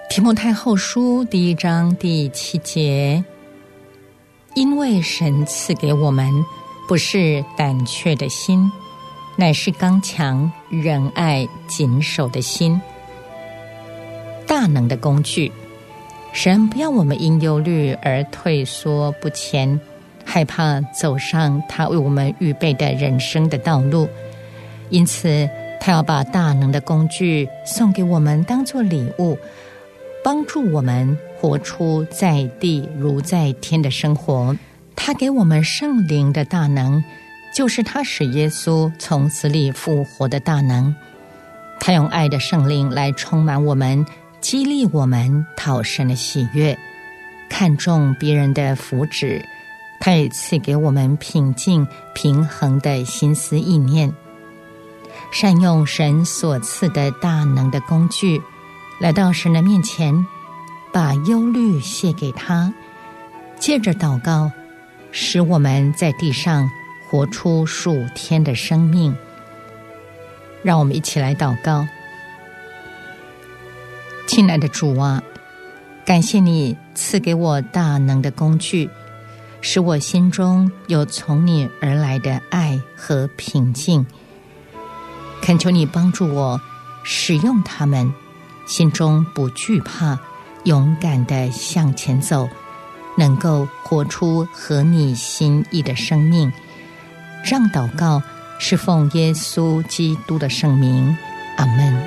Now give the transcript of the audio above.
提摩太后书1章第7节，因为神赐给我们不是胆怯的心，乃是刚强、仁爱、谨守的心。大能的工具，神不要我们因忧虑而退缩不前，害怕走上他为我们预备的人生的道路，因此他要把大能的工具送给我们当作礼物，帮助我们活出在地如在天的生活。他给我们圣灵的大能，就是他使耶稣从死里复活的大能。他用爱的圣灵来充满我们，激励我们讨神的喜悦，看重别人的福祉。他也赐给我们平静平衡的心思意念，善用神所赐的大能的工具，来到神的面前，把忧虑卸给他，借着祷告使我们在地上活出属天的生命。让我们一起来祷告。亲爱的主啊，感谢你赐给我大能的工具，使我心中有从你而来的爱和平静。恳求你帮助我使用它们，心中不惧怕，勇敢地向前走，能够活出合你心意的生命。让祷告是奉耶稣基督的圣名，阿们。